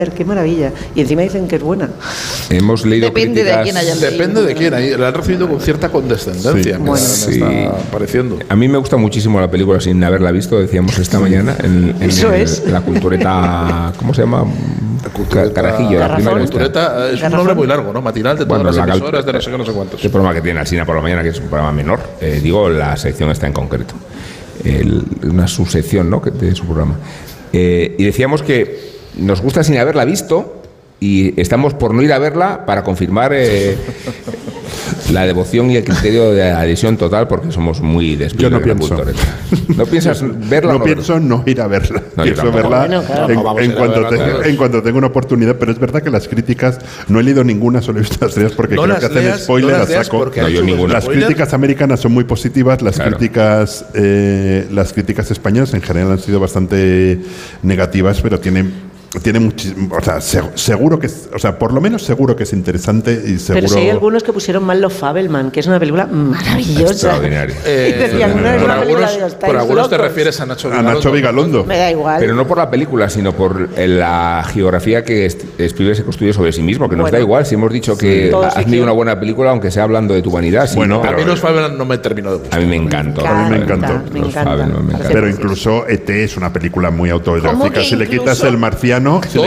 Qué maravilla. Y encima dicen que es buena. Hemos leído Depende críticas... de quién haya leído. Depende de quién. La han recibido con cierta condescendencia. Bueno, me está pareciendo. A mí me gusta muchísimo la película sin haberla visto, decíamos esta mañana, la cultureta, ¿cómo se llama? Carajillo, la primera. Cultureta es un nombre muy largo, ¿no? Matinal de todas las emisoras de no sé qué, no sé cuántos. El programa que tiene Alsina por la mañana, que es un programa menor, digo, la sección está en concreto. Una subsección, ¿no?, de su programa. Y decíamos que nos gusta sin haberla visto y estamos por no ir a verla para confirmar la devoción y el criterio de adhesión total, porque somos muy de Yo no pienso. ¿No piensas verla? No pienso no ir a verla. No, pienso verla en cuanto tengo una oportunidad, pero es verdad que las críticas, no he leído ninguna, solo he visto las tres porque creo que hacen spoiler a saco. Las críticas americanas son muy positivas, las críticas españolas en general han sido bastante negativas, pero tienen muchísimo, o sea, seguro que, o sea, por lo menos seguro que es interesante y seguro. Pero si hay algunos que pusieron mal Los Fabelman, que es una película maravillosa. Extraordinaria. Por algunos te refieres a Nacho Vigalondo. Me da igual. Pero no por la película, sino por la geografía que Spielberg se construye sobre sí mismo, que nos da igual si hemos dicho que has tenido una buena película, aunque sea hablando de tu vanidad. Bueno, a mí Los Fabelman no me terminó de gustar. A mí me encantó. A mí me encantó. Pero incluso E.T. es una película muy autobiográfica. Si le quitas El Marciano,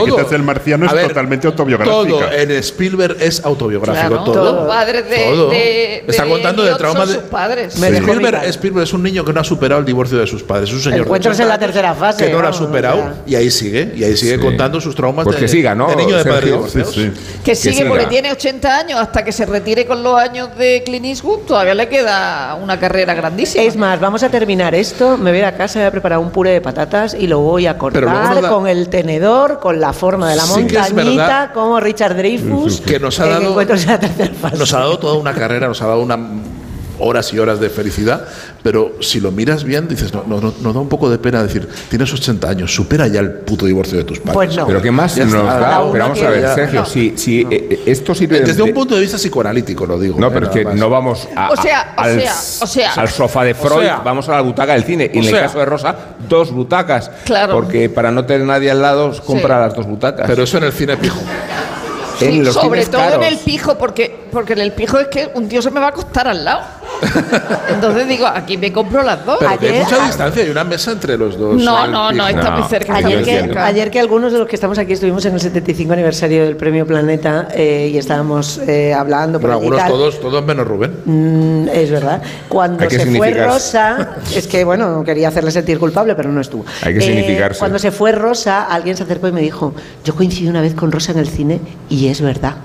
es totalmente autobiográfica. Todo en Spielberg es autobiográfico. Claro, todo. Los padres de está contando de traumas de sus padres. Spielberg es un niño que no ha superado el divorcio de sus padres. Es un señor encuentros en la tercera fase. Que no lo ha superado y ahí sigue contando sus traumas pues que siga, ¿no? de niño de padre divorciados. Que sigue porque tiene 80 años, hasta que se retire con los años de Clint Eastwood, todavía le queda una carrera grandísima. Es más, vamos a terminar esto, me voy a casa, voy a preparar un puré de patatas y lo voy a cortar con el tenedor, con la forma de la montañita, como Richard Dreyfuss, que nos ha dado toda una carrera, nos ha dado horas y horas de felicidad, pero si lo miras bien, dices, nos da un poco de pena decir, tienes 80 años, supera ya el puto divorcio de tus padres. Pues no. Pero ¿qué más nos da? Pero vamos a ver, Sergio, si esto sirve desde un punto de vista psicoanalítico, lo digo. No, pero es que no vamos al sofá de Freud, vamos a la butaca del cine. Y en el caso de Rosa, 2 butacas. Claro. Porque para no tener nadie al lado, compra las 2 butacas. Pero eso en el cine pijo. Sí, sobre todo caros. En el pijo, porque en el pijo es que un tío se me va a acostar al lado. Entonces digo, aquí me compro las 2. Pero hay mucha distancia, hay una mesa entre los dos. No, está muy cerca. Ayer que algunos de los que estamos aquí estuvimos en el 75 aniversario del Premio Planeta y estábamos hablando. Pero algunos todos menos Rubén. Es verdad. Cuando se fue Rosa, es que bueno, quería hacerle sentir culpable, pero no estuvo. Hay que significarse. Cuando se fue Rosa, alguien se acercó y me dijo, yo coincidí una vez con Rosa en el cine y es verdad.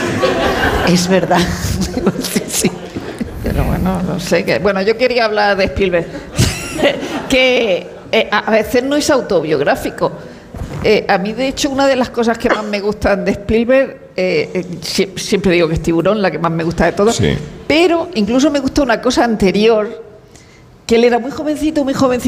Es verdad. Sí. Pero bueno, no sé. Bueno, yo quería hablar de Spielberg. Que a veces no es autobiográfico. A mí, de hecho, una de las cosas que más me gustan de Spielberg, siempre digo que es Tiburón, la que más me gusta de todas, sí. Pero incluso me gusta una cosa anterior, que él era muy jovencito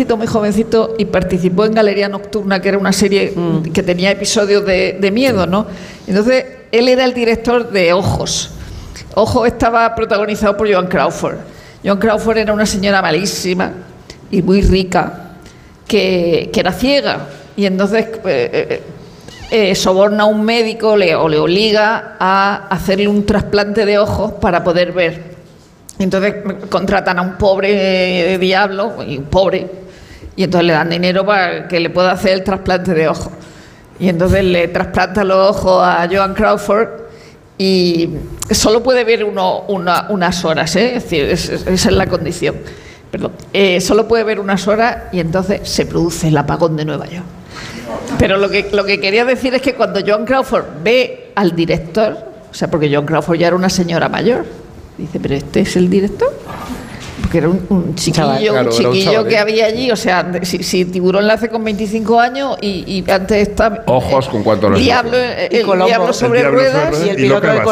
y participó en Galería Nocturna, que era una serie que tenía episodios de miedo, ¿no? Entonces, él era el director de Ojos. Ojos estaba protagonizado por Joan Crawford. Joan Crawford era una señora malísima y muy rica, que era ciega, y entonces soborna a un médico o le obliga a hacerle un trasplante de ojos para poder ver. Entonces contratan a un pobre diablo, y entonces le dan dinero para que le pueda hacer el trasplante de ojos. Y entonces le trasplanta los ojos a Joan Crawford y solo puede ver unas horas, es decir, esa es la condición. Perdón. Solo puede ver unas horas y entonces se produce el apagón de Nueva York. Pero lo que quería decir es que cuando Joan Crawford ve al director, o sea, porque Joan Crawford ya era una señora mayor, dice, ¿pero este es el director? Porque era un chiquillo que había allí, o sea, si Tiburón la hace con 25 años y antes está... Ojos con cuánto los el diablo sobre ruedas y el piloto de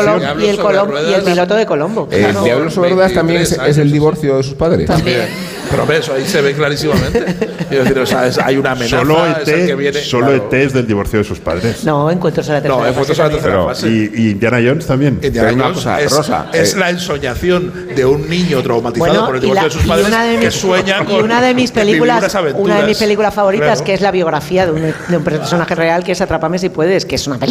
Colombo. El diablo sobre ruedas también es el divorcio de sus padres. También. Pero eso ahí se ve clarísimamente. Es decir, o sea, hay una amenaza. Solo ET es del divorcio de sus padres. No, Encuentros a la tercera fase. Y Indiana Jones también. Indiana Jones es la ensoñación de un niño traumatizado por el divorcio de sus padres que sueña con una de mis películas favoritas, que es la biografía de un personaje real, que es Atrápame si puedes, que es una película